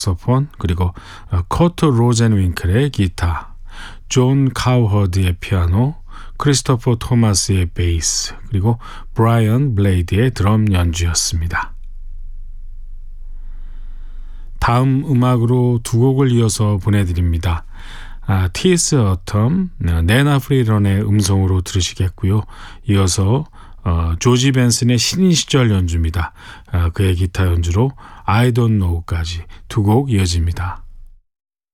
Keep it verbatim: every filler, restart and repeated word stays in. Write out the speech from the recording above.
색소폰, 그리고 커트 로젠윙클의 기타, 존 카우허드의 피아노, 크리스토퍼 토마스의 베이스, 그리고 브라이언 블레이드의 드럼 연주였습니다. 다음 음악으로 두 곡을 이어서 보내드립니다. 아, 티스 어텀, 네나 프리런의 음성으로 들으시겠고요. 이어서 어, 조지 벤슨의 신인 시절 연주입니다. 아, 그의 기타 연주로 I Don't Know까지 두 곡 이어집니다.